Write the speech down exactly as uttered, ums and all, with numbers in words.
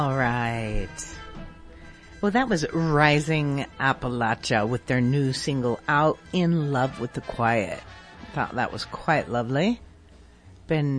All right. Well, that was Rising Appalachia with their new single, Out in Love with the Quiet. Thought that was quite lovely. Been